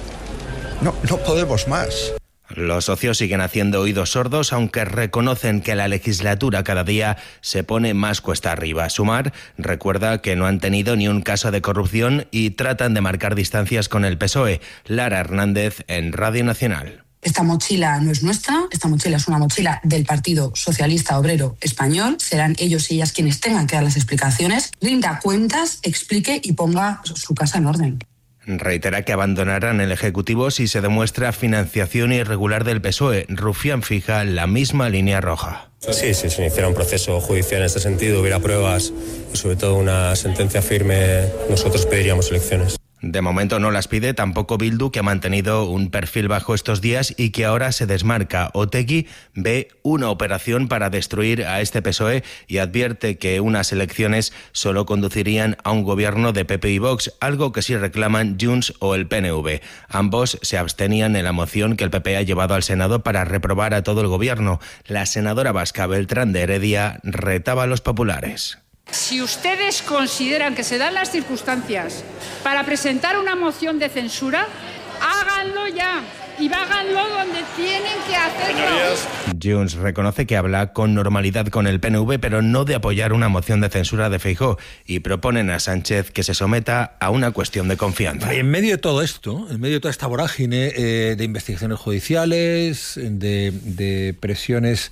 No, no podemos más. Los socios siguen haciendo oídos sordos, aunque reconocen que la legislatura cada día se pone más cuesta arriba. Sumar recuerda que no han tenido ni un caso de corrupción y tratan de marcar distancias con el P S O E. Lara Hernández, en Radio Nacional. Esta mochila no es nuestra, esta mochila es una mochila del Partido Socialista Obrero Español. Serán ellos y ellas quienes tengan que dar las explicaciones, rinda cuentas, explique y ponga su casa en orden. Reitera que abandonarán el Ejecutivo si se demuestra financiación irregular del P S O E. Rufián fija la misma línea roja. Sí, si se iniciara un proceso judicial en este sentido, hubiera pruebas y sobre todo una sentencia firme, nosotros pediríamos elecciones. De momento no las pide tampoco Bildu, que ha mantenido un perfil bajo estos días y que ahora se desmarca. Otegi ve una operación para destruir a este P S O E y advierte que unas elecciones solo conducirían a un gobierno de P P y Vox, algo que sí reclaman Junts o el P N V. Ambos se abstenían en la moción que el P P ha llevado al Senado para reprobar a todo el gobierno. La senadora vasca Beltrán de Heredia retaba a los populares. Si ustedes consideran que se dan las circunstancias para presentar una moción de censura, háganlo ya y háganlo donde tienen que hacerlo. Junts reconoce que habla con normalidad con el P N V, pero no de apoyar una moción de censura de Feijóo, y proponen a Sánchez que se someta a una cuestión de confianza. En medio de todo esto, en medio de toda esta vorágine eh, de investigaciones judiciales, de, de presiones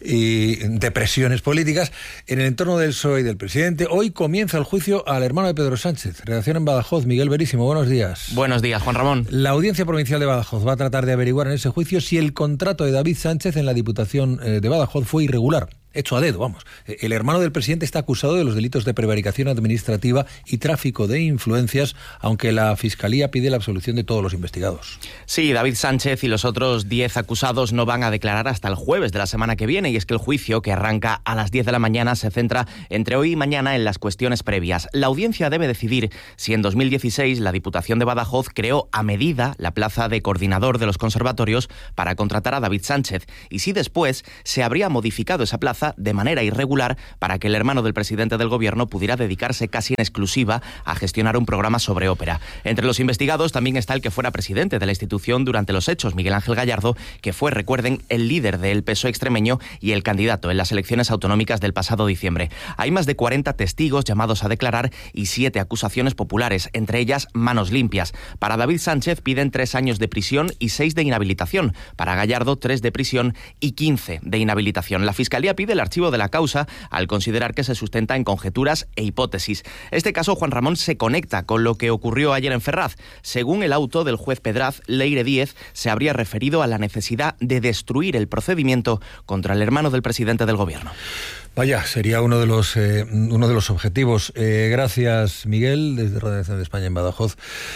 y de presiones políticas, en el entorno del P S O E y del presidente, hoy comienza el juicio al hermano de Pedro Sánchez. Redacción en Badajoz, Miguel Verísimo, buenos días. Buenos días, Juan Ramón. La Audiencia Provincial de Badajoz va a tratar de averiguar en ese juicio si el contrato de David Sánchez en la Diputación de Badajoz fue irregular. Hecho a dedo, vamos. El hermano del presidente está acusado de los delitos de prevaricación administrativa y tráfico de influencias, aunque la Fiscalía pide la absolución de todos los investigados. Sí, David Sánchez y los otros diez acusados no van a declarar hasta el jueves de la semana que viene, y es que el juicio, que arranca a las diez de la mañana, se centra entre hoy y mañana en las cuestiones previas. La audiencia debe decidir si en dos mil dieciséis la Diputación de Badajoz creó a medida la plaza de coordinador de los conservatorios para contratar a David Sánchez, y si después se habría modificado esa plaza de manera irregular para que el hermano del presidente del gobierno pudiera dedicarse casi en exclusiva a gestionar un programa sobre ópera. Entre los investigados también está el que fuera presidente de la institución durante los hechos, Miguel Ángel Gallardo, que fue, recuerden, el líder del P S O E extremeño y el candidato en las elecciones autonómicas del pasado diciembre. Hay más de cuarenta testigos llamados a declarar y siete acusaciones populares, entre ellas manos limpias. Para David Sánchez piden tres años de prisión y seis de inhabilitación. Para Gallardo, tres de prisión y quince de inhabilitación. La Fiscalía pide el archivo de la causa al considerar que se sustenta en conjeturas e hipótesis. Este caso, Juan Ramón, se conecta con lo que ocurrió ayer en Ferraz. Según el auto del juez Pedraz, Leire Díez se habría referido a la necesidad de destruir el procedimiento contra el hermano del presidente del gobierno. Vaya, sería uno de los eh, uno de los objetivos. Eh, gracias, Miguel, desde Redacción de España en Badajoz.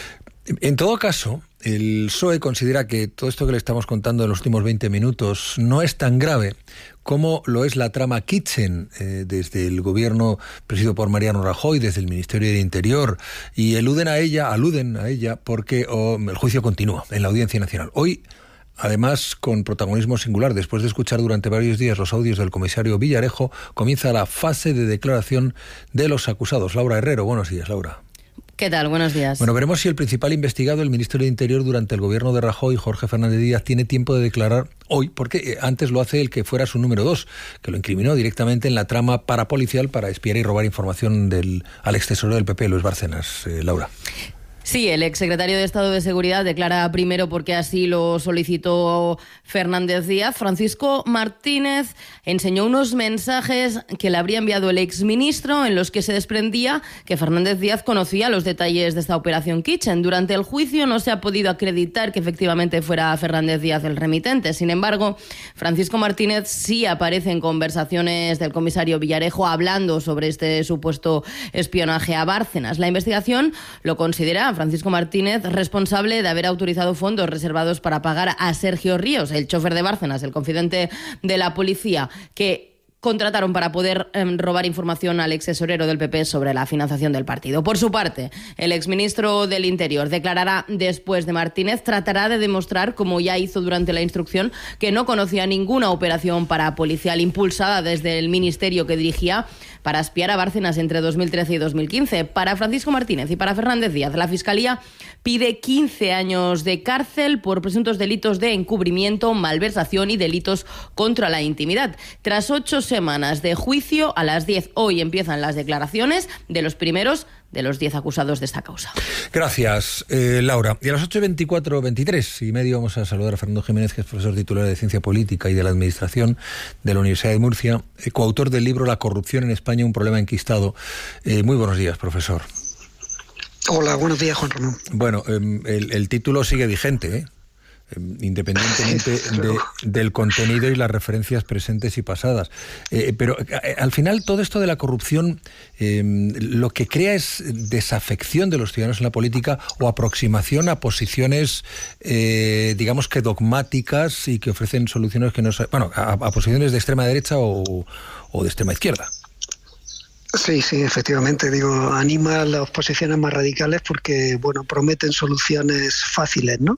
En todo caso, el P S O E considera que todo esto que le estamos contando en los últimos veinte minutos no es tan grave como lo es la trama Kitchen eh, desde el gobierno presidido por Mariano Rajoy, desde el Ministerio de Interior, y eluden a ella, aluden a ella porque oh, el juicio continúa en la Audiencia Nacional. Hoy, además, con protagonismo singular, después de escuchar durante varios días los audios del comisario Villarejo, comienza la fase de declaración de los acusados. Laura Herrero, buenos días, Laura. ¿Qué tal? Buenos días. Bueno, veremos si el principal investigado, el ministro de Interior durante el gobierno de Rajoy, Jorge Fernández Díaz, tiene tiempo de declarar hoy, porque antes lo hace el que fuera su número dos, que lo incriminó directamente en la trama parapolicial para espiar y robar información del al extesorero del P P, Luis Bárcenas. Eh, Laura. Sí, el exsecretario de Estado de Seguridad declara primero porque así lo solicitó Fernández Díaz. Francisco Martínez enseñó unos mensajes que le habría enviado el exministro en los que se desprendía que Fernández Díaz conocía los detalles de esta operación Kitchen. Durante el juicio no se ha podido acreditar que efectivamente fuera Fernández Díaz el remitente. Sin embargo, Francisco Martínez sí aparece en conversaciones del comisario Villarejo hablando sobre este supuesto espionaje a Bárcenas. La investigación lo considera Francisco Martínez responsable de haber autorizado fondos reservados para pagar a Sergio Ríos, el chofer de Bárcenas, el confidente de la policía, que contrataron para poder eh, robar información al extesorero del P P sobre la financiación del partido. Por su parte, el exministro del Interior declarará después de Martínez, tratará de demostrar, como ya hizo durante la instrucción, que no conocía ninguna operación parapolicial impulsada desde el ministerio que dirigía para espiar a Bárcenas entre dos mil trece y dos mil quince. Para Francisco Martínez y para Fernández Díaz, la Fiscalía pide quince años de cárcel por presuntos delitos de encubrimiento, malversación y delitos contra la intimidad. Tras ocho semanas de juicio, a las diez hoy empiezan las declaraciones de los primeros de los diez acusados de esta causa. Gracias, eh, Laura. Y a las ocho y veinticuatro, veintitrés y medio vamos a saludar a Fernando Jiménez, que es profesor titular de Ciencia Política y de la Administración de la Universidad de Murcia, eh, coautor del libro La corrupción en España, un problema enquistado. Eh, muy buenos días, profesor. Hola, buenos días, Juan Ramón. Bueno, eh, el, el título sigue vigente, ¿eh? independientemente de, del contenido y las referencias presentes y pasadas. Eh, pero eh, al final todo esto de la corrupción eh, lo que crea es desafección de los ciudadanos en la política o aproximación a posiciones, eh, digamos que dogmáticas y que ofrecen soluciones que no... Bueno, a, a posiciones de extrema derecha o, o de extrema izquierda. Sí, sí, efectivamente, digo, anima a las posiciones más radicales porque, bueno, prometen soluciones fáciles, ¿no?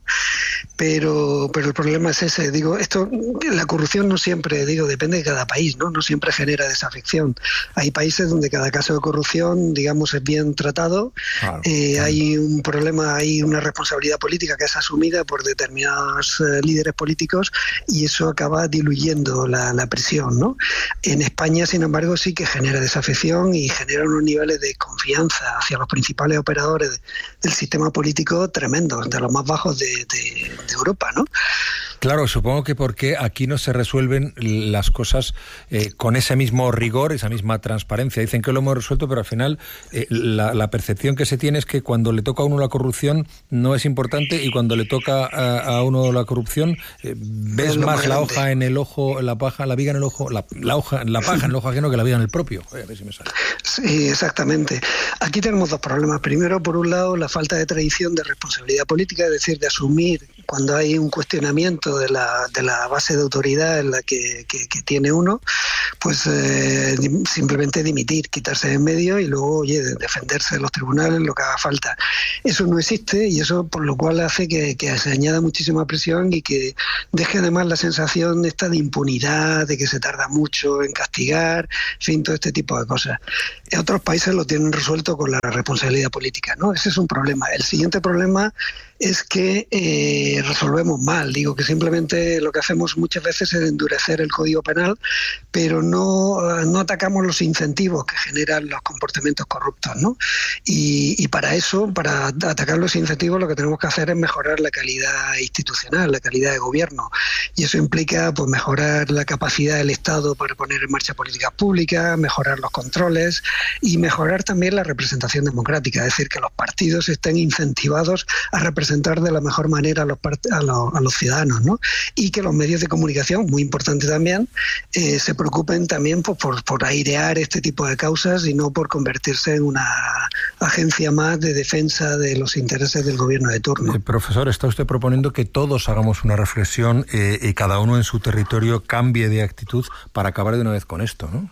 Pero, pero el problema es ese, digo, esto, la corrupción no siempre, digo, depende de cada país, ¿no? No siempre genera desafección. Hay países donde cada caso de corrupción, digamos, es bien tratado, claro, eh, claro. Hay un problema, hay una responsabilidad política que es asumida por determinados eh, líderes políticos y eso acaba diluyendo la, la presión, ¿no? En España, sin embargo, sí que genera desafección y genera unos niveles de confianza hacia los principales operadores de, del sistema político tremendos, de los más bajos de, de, de Europa, ¿no? Claro, supongo que porque aquí no se resuelven las cosas eh, con ese mismo rigor, esa misma transparencia. Dicen que lo hemos resuelto, pero al final eh, la, la percepción que se tiene es que cuando le toca a uno la corrupción no es importante y cuando le toca a, a uno la corrupción eh, ves más la hoja en el ojo, la paja, la viga en el ojo, la, la hoja, la paja en el ojo ajeno que la viga en el propio. Oye, a ver si me sale. Sí, exactamente. Aquí tenemos dos problemas. Primero, por un lado, la falta de tradición de responsabilidad política, es decir, de asumir cuando hay un cuestionamiento de la, de la base de autoridad en la que, que, que tiene uno, pues eh, simplemente dimitir, quitarse de en medio y luego, oye, defenderse de los tribunales, lo que haga falta. Eso no existe y eso por lo cual hace que, que se añada muchísima presión y que deje además la sensación esta de impunidad, de que se tarda mucho en castigar, en fin, todo este tipo de cosas. En otros países lo tienen resuelto con la responsabilidad política, ¿no? Ese es un problema. El siguiente problema es que eh, resolvemos mal. Digo que simplemente lo que hacemos muchas veces es endurecer el Código Penal, pero no, no atacamos los incentivos que generan los comportamientos corruptos, ¿no? Y, y para eso, para atacar los incentivos, lo que tenemos que hacer es mejorar la calidad institucional, la calidad de gobierno. Y eso implica pues mejorar la capacidad del Estado para poner en marcha políticas públicas, mejorar los controles y mejorar también la representación democrática, es decir, que los partidos estén incentivados a representar de la mejor manera a los, a los, a los ciudadanos, ¿no? Y que los medios de comunicación, muy importante también, eh, se preocupen también pues, por, por airear este tipo de causas y no por convertirse en una agencia más de defensa de los intereses del gobierno de turno. Eh, profesor, está usted proponiendo que todos hagamos una reflexión eh, y cada uno en su territorio cambie de actitud para acabar de una vez con esto, ¿no?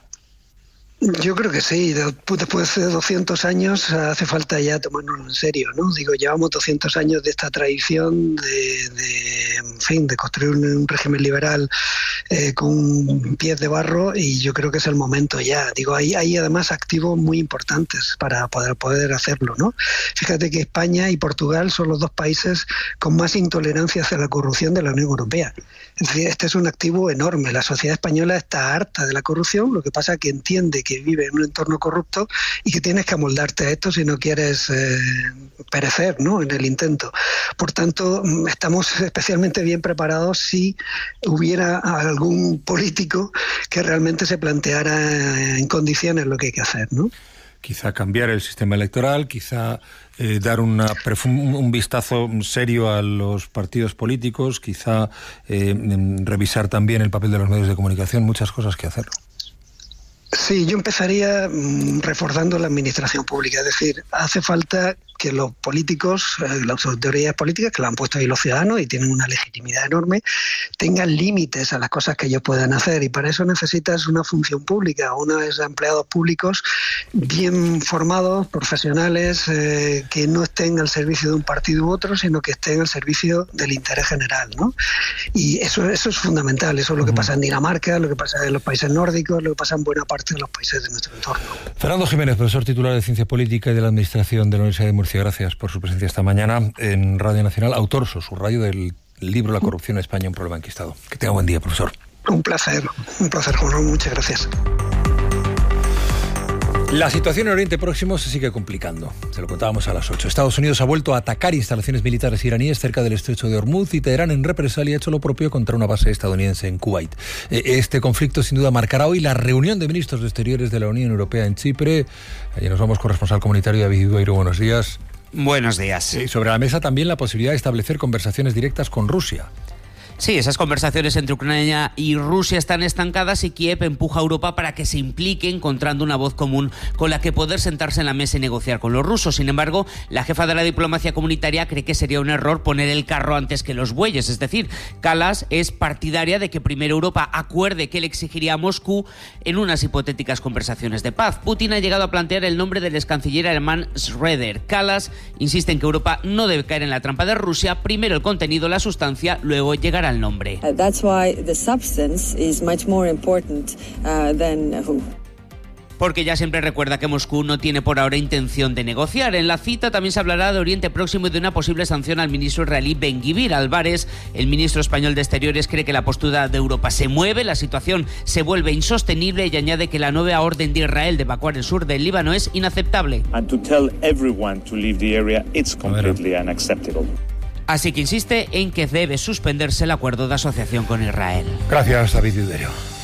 Yo creo que sí, después de doscientos años hace falta ya tomarnos en serio, ¿no? Digo, llevamos doscientos años de esta tradición de, de en fin, de construir un, un régimen liberal eh, con pies de barro, y yo creo que es el momento ya. Digo, hay, hay además activos muy importantes para poder, poder hacerlo, ¿no? Fíjate que España y Portugal son los dos países con más intolerancia hacia la corrupción de la Unión Europea. Es decir, este es un activo enorme. La sociedad española está harta de la corrupción, lo que pasa es que entiende que vive en un entorno corrupto y que tienes que amoldarte a esto si no quieres eh, perecer, ¿no?, en el intento. Por tanto, estamos especialmente bien preparados si hubiera algún político que realmente se planteara en condiciones lo que hay que hacer, ¿no? Quizá cambiar el sistema electoral, quizá eh, dar una, un vistazo serio a los partidos políticos, quizá eh, revisar también el papel de los medios de comunicación, muchas cosas que hacer. Sí, yo empezaría mmm, reforzando la administración pública, es decir, hace falta que los políticos, eh, las autoridades políticas, que la han puesto ahí los ciudadanos y tienen una legitimidad enorme, tengan límites a las cosas que ellos puedan hacer, y para eso necesitas una función pública, unos empleados públicos bien formados, profesionales, eh, que no estén al servicio de un partido u otro, sino que estén al servicio del interés general, ¿no? Y eso, eso es fundamental, eso es lo que pasa en Dinamarca, lo que pasa en los países nórdicos, lo que pasa en buena parte de los países de nuestro entorno. Fernando Jiménez, profesor titular de Ciencia Política y de la Administración de la Universidad de Murcia, gracias por su presencia esta mañana en Radio Nacional, autor, subrayo, del libro La corrupción en España, un problema enquistado. Que tenga buen día, profesor. Un placer, un placer, Juan, muchas gracias. La situación en Oriente Próximo se sigue complicando. Se lo contábamos a las ocho. Estados Unidos ha vuelto a atacar instalaciones militares iraníes cerca del estrecho de Hormuz, y Teherán, en represalia, ha hecho lo propio contra una base estadounidense en Kuwait. Este conflicto sin duda marcará hoy la reunión de ministros de Exteriores de la Unión Europea en Chipre. Allí nos vamos con corresponsal comunitario David Dueiro. Buenos días. Buenos días. Y sobre la mesa también la posibilidad de establecer conversaciones directas con Rusia. Sí, esas conversaciones entre Ucrania y Rusia están estancadas, y Kiev empuja a Europa para que se implique, encontrando una voz común con la que poder sentarse en la mesa y negociar con los rusos. Sin embargo, la jefa de la diplomacia comunitaria cree que sería un error poner el carro antes que los bueyes. Es decir, Kallas es partidaria de que primero Europa acuerde qué le exigiría a Moscú en unas hipotéticas conversaciones de paz. Putin ha llegado a plantear el nombre del ex canciller alemán Schröder. Kallas insiste en que Europa no debe caer en la trampa de Rusia. Primero el contenido, la sustancia, luego llegar al nombre. Uh, that's why the substance is much more important uh, than who. Porque ya siempre recuerda que Moscú no tiene por ahora intención de negociar. En la cita también se hablará de Oriente Próximo y de una posible sanción al ministro israelí Ben-Gvir. Álvarez, el ministro español de Exteriores, cree que la postura de Europa se mueve, la situación se vuelve insostenible, y añade que la nueva orden de Israel de evacuar el sur del Líbano es inaceptable. And to tell everyone to leave the area, it's completely unacceptable. Así que insiste en que debe suspenderse el acuerdo de asociación con Israel. Gracias, David Dueiro.